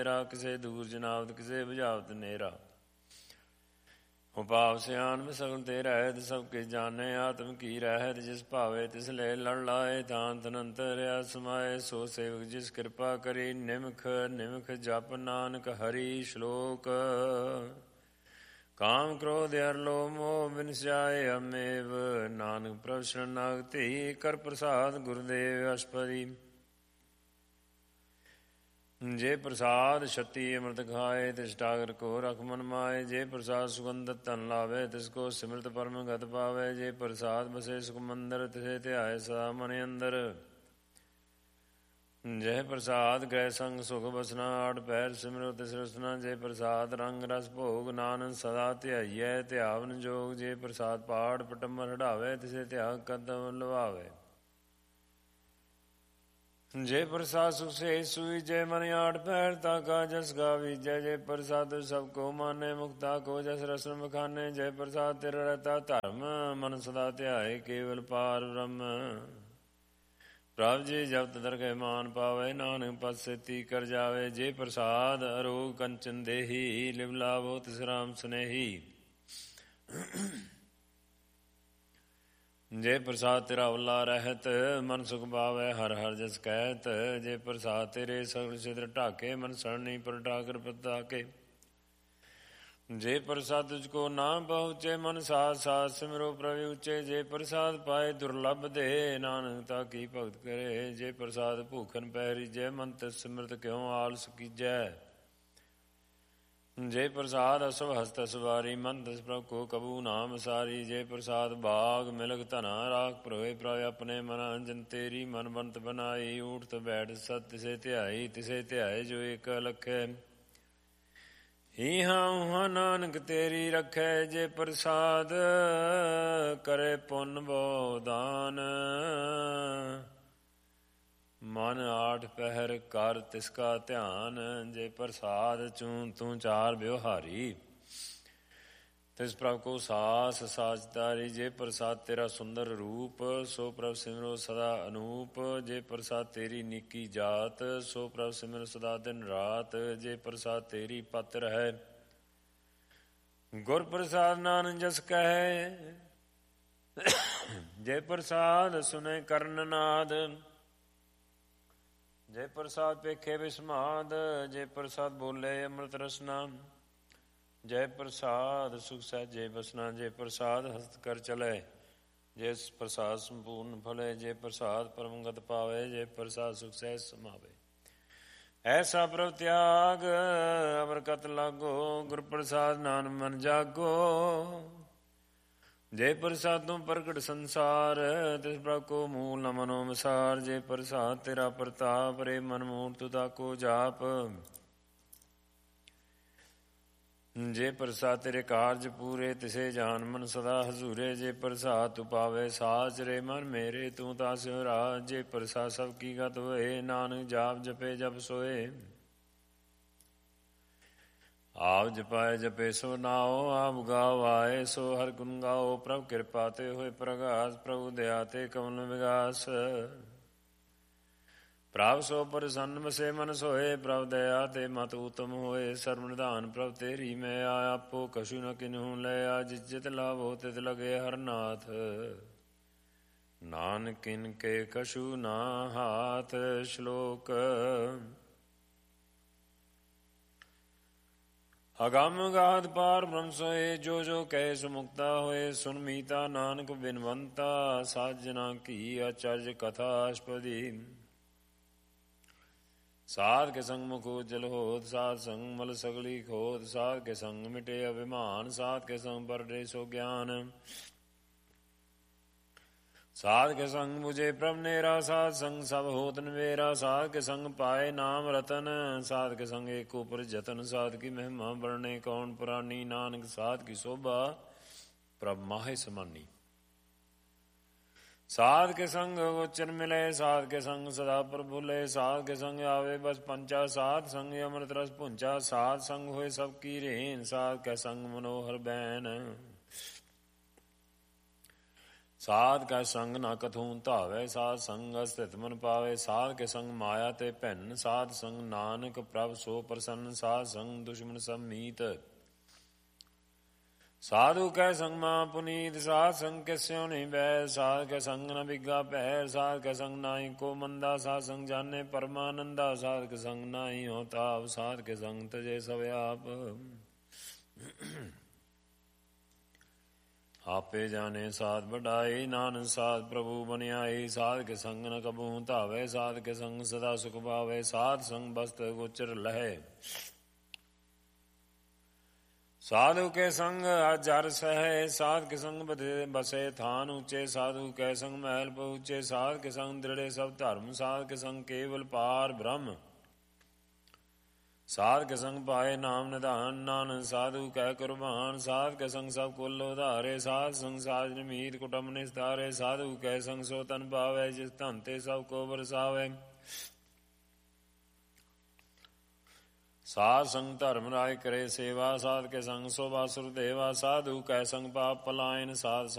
ਤੇਰਾ ਕਿਸੇ ਦੂਰ ਜਨਾਵਤ ਕਿਸੇ ਬੁਝਾਵਤ ਨੇਰਾ। ਉਪਾਵ ਸਿਆਣ ਸਗਲ ਤੇ ਰਹਿਤ ਸਭ ਕਿਛ ਜਾਣੇ। ਆਤਮ ਕੀ ਰਹਿਤ ਜਿਸ ਭਾਵੇ ਤਿਸ ਲੈ ਲੜ ਲਾਏ। ਤਾਂਤ ਅਨੰਤਰ ਸਮਾਏ ਸੋ ਸੇਵਕ ਜਿਸ ਕਿਰਪਾ ਕਰੀ। ਨਿਮਖ ਨਿਮਖ ਜਪ ਨਾਨਕ ਹਰੀ ਸ਼ਲੋਕ। ਕਾਮ ਕ੍ਰੋਧ ਅਰ ਲੋਭ ਮੋਹ ਬਿਨਸਾਏ ਅਮੇਵ। ਨਾਨਕ ਪ੍ਰਭ ਸ਼ਰਨਾਗਤੀ ਕਰ ਪ੍ਰਸਾਦ ਗੁਰਦੇਵ ਅਸ਼ਪਦੀ। ਜੇ ਪ੍ਰਸਾਦ ਛਤੀ ਅੰਮ੍ਰਿਤ ਖਾਏ ਤਿਸ ਟਾਗਰ ਕੋ ਰਖ ਮਨ ਮਾਏ। ਜੇ ਪ੍ਰਸਾਦ ਸੁਗੰਧਤ ਧਨ ਲਾਵੇ ਤਿਸ ਕੋ ਸਿਮਰਤ ਪਰਮ ਗਤ ਪਾਵੇ। ਜੇ ਪ੍ਰਸਾਦ ਬਸੇ ਸੁਖ ਮੰਦਰ ਤਿਸੇ ਧਿਆਏ ਸਦਾ ਮਨ ਅੰਦਰ। ਜੇ ਪ੍ਰਸਾਦ ਗ੍ਰਹਿ ਸੰਗ ਸੁਖ ਬਸਨਾ ਆਠ ਪਹਿਰ ਸਿਮਰੋ ਤਿਸ ਰਸਨਾ। ਜੇ ਪ੍ਰਸਾਦ ਰੰਗ ਰਸ ਭੋਗ ਨਾਨਕ ਸਦਾ ਧਿਆਈਐ ਧਿਆਵਨ ਜੋਗ। ਜੇ ਪ੍ਰਸਾਦ ਪਾਠ ਪਟੰਬਰ ਹਟਾਵੇ ਤਿਸੇ ਧਿਆਗ ਕਦਮ ਲਵਾਵੇ। ਜੇ ਪ੍ਰਸਾਦ ਸੁਖ ਸੇ ਸੂਈ ਜੇ ਮਨ ਆਠ ਪਹਿਰ ਤਾਕਾ ਜਸ ਗਾਵੀਜੈ। ਜੇ ਪ੍ਰਸਾਦ ਸਭ ਕੋ ਮਾਨੇ ਮੁਕਤਾ ਕੋ ਜਸ ਰਸਨ ਮਖਾਨੇ। ਜੇ ਪ੍ਰਸਾਦ ਤੇਰਾ ਰਹਤਾ ਧਰਮ ਮਨ ਸਦਾ ਧਿਆਏ ਕੇਵਲ ਪਾਰ ਬ੍ਰਹਮ। ਪ੍ਰਭ ਜੀ ਜਬ ਦਰਗਹਿ ਮਾਨ ਪਾਵੇ ਨਾਨਕ ਪਦ ਸੇਤੀ ਕਰ ਜਾਵੇ। ਜੇ ਪ੍ਰਸਾਦ ਅਰੋਗ ਕੰਚਨ ਦੇਹੀ ਲਿਵ ਲਾਭੋ ਤਿਸ ਰਾਮ ਸੁਨੇਹੀ। ਜੇ ਪ੍ਰਸਾਦ ਤੇਰਾ ਓਲਾ ਰਹਿਤ ਮਨ ਸੁਖ ਪਾਵੈ ਹਰ ਹਰ ਜਸ ਕਹਿਤ। ਜੇ ਪ੍ਰਸਾਦ ਤੇਰੇ ਸਗਲ ਛਿਦਰ ਢਾਕੇ ਮਨ ਸਰਣੀ ਪਰਟਾ ਕਰ ਪਤਾਕੇ। ਜੇ ਪ੍ਰਸਾਦ ਤੁਝ ਕੋ ਨਾ ਪਹੁੰਚੇ ਮਨ ਸਾਧ ਸਾਧ ਸਿਮਰੋ ਪ੍ਰਭੁ ਉੱਚੇ। ਜੇ ਪ੍ਰਸਾਦ ਪਾਏ ਦੁਰਲਭ ਦੇ ਨਾਨਕ ਤਾ ਕੀ ਭਗਤ ਕਰੇ। ਜੇ ਪ੍ਰਸਾਦ ਭੂਖਨ ਪਹਿਰੀ ਜੈ ਮਨ ਤੇ ਸਿਮਰਤ ਕਿਉ ਆਲਸ ਕੀਜੈ। ਜੇ ਪ੍ਰਸਾਦ ਅਸਵ ਹਸਤ ਸਵਾਰੀ ਮਨ ਦਸ ਪ੍ਰਭ ਕੋ ਕਬੂ ਨਾਮ ਸਾਰੀ। ਜੇ ਪ੍ਰਸਾਦ ਬਾਗ ਮਿਲਕ ਧਨਾ ਰਾਖ ਪ੍ਰੋਏ ਪ੍ਰਭ ਆਪਣੇ ਮਨ ਅੰਜਨ ਤੇਰੀ। ਮਨ ਬੰਤ ਬਨਾਈ ਊਠ ਬੈਠ ਸਤ ਤਿਸੇ ਧਿਆਈ। ਤਿਸੇ ਧਿਆਏ ਜੋ ਇੱਕ ਲਖੈ ਹੀ ਹਾਂ ਨਾਨਕ ਤੇਰੀ ਰਖੈ। ਜੇ ਪ੍ਰਸਾਦ ਕਰੇ ਪੁੰਨ ਬਹੁ ਦਾਨ ਮਨ ਆਠ ਪਹਿਰ ਕਰ ਤਿਸ ਕਾ ਧਿਆਨ। ਜੇ ਪ੍ਰਸਾਦ ਚੂੰ ਤੂੰ ਚਾਰ ਵਿਵਹਾਰੀ ਤਿਸ ਪ੍ਰਭ ਕੋ ਸਾਸ ਸਾਜਦਾਰੀ। ਜੇ ਪ੍ਰਸਾਦ ਤੇਰਾ ਸੁੰਦਰ ਰੂਪ ਸੋ ਪ੍ਰਭ ਸਿਮਰੋ ਸਦਾ ਅਨੂਪ। ਜੇ ਪ੍ਰਸਾਦ ਤੇਰੀ ਨੀਕੀ ਜਾਤ ਸੋ ਪ੍ਰਭ ਸਿਮਰ ਸਦਾ ਦਿਨ ਰਾਤ। ਜੇ ਪ੍ਰਸਾਦ ਤੇਰੀ ਪਤ ਰਹਿ ਗੁਰ ਪ੍ਰਸਾਦ ਨਾਨਕ ਜਸ ਕਹੈ। ਜੇ ਪ੍ਰਸਾਦ ਸੁਨੇ ਕਰਨ ਨਾਦ ਜੇ ਪ੍ਰਸਾਦ ਪੇਖੇ ਵਿਸਮਾਦ। ਜੇ ਪ੍ਰਸਾਦ ਬੋਲੇ ਅੰਮ੍ਰਿਤ ਰਸਨਾ। ਜੈ ਪ੍ਰਸਾਦ ਸੁਖ ਸਹਿਜੇ ਬਸਨਾ। ਜੇ ਪ੍ਰਸਾਦ ਹਸਤ ਕਰ ਚਲੇ ਜੇ ਪ੍ਰਸਾਦ ਸੰਪੂਰਨ ਫਲੇ। ਜੇ ਪ੍ਰਸਾਦ ਪਰਮਗਤ ਪਾਵੇ ਜੇ ਪ੍ਰਸਾਦ ਸੁਖ ਸਹਿਜ ਸਮਾਵੇ। ਐਸਾ ਪ੍ਰਭ ਤਿਆਗ ਅਬਰਕਤ ਲਾਗੋ ਗੁਰ ਪ੍ਰਸਾਦ ਨਾਨਕ ਮਨ ਜਾਗੋ। ਜੇ ਪ੍ਰਸਾਦ ਤੋਂ ਪ੍ਰਗਟ ਸੰਸਾਰ ਤਿਸ ਪ੍ਰਭ ਕੋ ਮੂਲ ਨ ਮਨੋ ਮਸਾਰ। ਜੇ ਪ੍ਰਸਾਦ ਤੇਰਾ ਪ੍ਰਤਾਪ ਰੇ ਮਨ ਮੂਰਤ ਤਾਕੋ ਜਾਪ। ਜੇ ਪ੍ਰਸਾਦ ਤੇਰੇ ਕਾਰਜ ਪੂਰੇ ਤਿਸੇ ਜਾਨ ਮਨ ਸਦਾ ਹਜ਼ੂਰੇ। ਜੇ ਪ੍ਰਸਾਦ ਤੂੰ ਪਾਵੇ ਸਾਚ ਰੇ ਮਨ ਮੇਰੇ ਤੂੰ ਤਾ ਸਿਮਰਾ। ਜੇ ਪ੍ਰਸਾਦ ਸਭ ਕੀ ਗਤ ਹੋਏ ਨਾਨਕ ਜਾਪ ਜਪੇ ਜਪ ਸੋਏ। ਆਪ ਜਪਾਏ ਜਪੇ ਸੋ ਨਾਉ ਆਪ ਗਾਓ ਆਏ ਸੋ ਹਰ ਗੁਣ ਗਾਓ। ਪ੍ਰਭ ਕਿਰਪਾ ਤੇ ਹੋਏ ਪ੍ਰਗਾਸ ਪ੍ਰਭੂ ਦਇਆ ਤੇ ਕਮਲ ਵਿਗਾਸ। ਪ੍ਰਭ ਸੋ ਪ੍ਰਸੰਨ ਵਸੇ ਮਨ ਸੋਏ। ਪ੍ਰਭ ਦਇਆ ਤੇ ਮਤ ਉਤਮ ਹੋਏ। ਸਰਬ ਨਿਧਾਨ ਪ੍ਰਭ ਤੇਰੀ ਮੈਂ ਆਪੋ ਕਛੂ ਨ ਕਿਨਹੂ ਲੈ। ਆ ਜਿਸ ਜਿਤ ਲਾਭੋ ਤਿਤ ਲਗੇ ਹਰ ਨਾਥ। ਨਾਨਕ ਕਿਨ ਕੇ ਕਛੂ ਨਾ ਹਾਥ। ਸ਼ਲੋਕ ਅਗੰਮ ਗਾਧ ਪਾਰ ਬ੍ਰਹਮ ਸੋਏ। ਜੋ ਜੋ ਕਹੇ ਸੋ ਮੁਕਤਾ ਹੋਏ। ਸੁਨ ਮੀਤਾ ਨਾਨਕ ਬਿਨਵੰਤਾ। ਸਾਜਨਾ ਕੀ ਆਚਰਜ ਕਥਾ ਅਸ਼ਪਦੀ। ਸਾਧ ਕੇ ਸੰਗ ਮੁਖ ਉਜਲ ਹੋਤ ਸਾਧ ਸੰਗ ਮਲ ਸਗਲੀ ਖੋਤ। ਸਾਧ ਕੇ ਸੰਗ ਮਿਟੇ ਅਭਿਮਾਨ ਸਾਧ ਕੇ ਸੰਗ ਪਰਡੇ ਸੋ ਗਿਆਨ। ਸਾਧ ਕੇ ਸੰਗ ਬੁਝੇ ਪ੍ਰਭ ਨੇਰਾ ਸਾਧ ਸੰਗ ਸਭ ਹੋਤ ਨਵੇਰਾ। ਸਾਧ ਕੇ ਸੰਗ ਪਾਏ ਨਾਮ ਰਤਨ ਸਾਧ ਕੇ ਸੰਗ ਏਕ ਉਪਰ ਜਤਨ। ਸਾਧ ਕੀ ਮਹਿਮਾ ਵਰਣੇ ਕੌਣ ਪੁਰਾਣੀ ਨਾਨਕ ਸਾਧ ਕੀ ਸ਼ੋਭਾ ਪ੍ਰਭ ਮਾਹੇ ਸਮਾਨੀ। ਸਾਧ ਕੇ ਸੰਗ ਗੋਚਰ ਮਿਲੇ ਸਾਧ ਕੇ ਸੰਗ ਸਦਾ ਪ੍ਰਭੁਲੇ। ਸਾਧ ਕੇ ਸੰਗ ਆਵੇ ਬਸ ਪੰਚਾ ਸਾਧ ਸੰਗ ਅੰਮ੍ਰਿਤ ਰਸ ਪੁੰਚਾ। ਸਾਧ ਸੰਗ ਹੋਏ ਸਭ ਕੀ ਰੇਨ ਸਾਧ ਕੇ ਸੰਗ ਮਨੋਹਰ ਬੈਨ। ਸਾਧ ਕੈ ਸੰਗ ਨਾ ਕਥੂ ਧਾਵੈ, ਸਾਧ ਸੰਗ ਸਥਿਤ ਮਨ ਪਾਵੇ। ਸਾਧ ਕੇ ਸੰਗ ਮਾਇਆ ਤੇ ਭੈਨ, ਸਾਧ ਸੰਗ ਨਾਨਕ ਪ੍ਰਭ ਸੋ ਪ੍ਰਸੰਨ। ਸਾਧ ਸੰਗ ਦੁਸ਼ਮਨ ਸਭ ਮੀਤ, ਸਾਧੂ ਕੈ ਸੰਗ ਮਾ ਪੁਨੀਤ। ਸਾਧ ਸੰਗ ਕੇ ਸਿਉ ਨਹੀਂ ਬੈ, ਸਾਧ ਕੇ ਸੰਗ ਨ ਬਿਗਾ ਭੈ। ਸਾਧ ਕੇ ਸੰਗ ਨਾਹੀ ਕੋ ਮੰਦਾ, ਸਾਧ ਸੰਗ ਜਾਣੇ ਪਰਮਾਨੰਦਾ। ਸਾਧ ਕੇ ਸੰਗ ਨਾਹੀ ਹੋ ਤਾਪ, ਸਾਧ ਕੇ ਸੰਗ ਤਜੇ ਸਭ ਆਪ। ਆਪੇ ਜਾਣੇ ਸਾਧ ਵਡਾਈ, ਨਾਨਕ ਸਾਧ ਪ੍ਰਭੂ ਬਨਿਆਈ। ਸਾਧ ਕੇ ਸੰਗ ਨ ਕਬੂ ਧਾਵੇ, ਸਾਧ ਕੇ ਸੰਗ ਸਦਾ ਸੁਖ ਪਾਵੇ। ਸਾਧ ਸੰਗ ਬਸਤ ਗੋਚਰ ਲਹੈ, ਸਾਧੂ ਕੇ ਸੰਗ ਜਰ ਸਹਿ। ਸਾਧ ਕੇ ਸੰਗ ਬਸੇ ਥਾਨ ਉੱਚੇ, ਸਾਧੂ ਕੈ ਸੰਗ ਮਹਿਲ ਪਹੁੰਚੇ। ਸਾਧ ਕੇ ਸੰਗ ਦ੍ਰਿੜੇ ਸਭ ਧਰਮ, ਸਾਧ ਕੇ ਸੰਗ ਕੇਵਲ ਪਾਰ ਬ੍ਰਹਮ। ਸਾਧ ਕੇ ਸੰਗ ਪਾਏ ਨਾਮ ਨਿਧਾਨ, ਨਾਨਕ ਸਾਧੂ ਕੈ ਕੁਰਬਾਨ। ਸਾਧ ਕੇ ਸੰਗ ਸਭ ਕੁਲ ਉਧਾਰੇ, ਸਾਧ ਸੰਗ ਸਾਜ ਨਿਮੀਤ ਕੁਟੁੰਬ ਨਿਸਤਾਰੇ। ਸਾਧੂ ਕੈ ਸੰਗ ਸੋ ਤਨ ਪਾਵੈ, ਜਿਸ ਧਨ ਤੇ ਸਭ ਕੋ ਵਰਸਾਵੇ। ਸਾਧ ਸੰਗ ਧਰਮ ਰਾਜ ਕਰੇ ਸੇਵਾ, ਸਾਧ ਕੇ ਸੰਗ ਸੋ ਵਾਸੁਰ ਦੇਵਾ। ਸਾਧੂ ਕੈ ਸੰਗ ਪਾਪ ਪਲਾਇਨ, ਸਾਧ